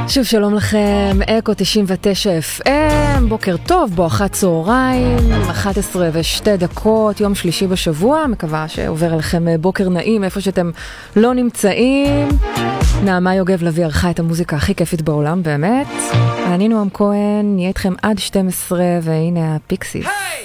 שוב שלום לכם, אקו 99 FM, בוקר טוב, בואכה צהריים, 11:02, יום שלישי בשבוע, מקווה שעובר עליכם בוקר נעים איפה שאתם לא נמצאים. נעמה יוגב לוי ערכה את המוזיקה הכי כיפית בעולם, באמת. אני נועם כהן, נהיה איתכם עד 12, והנה הפיקסיס. Hey!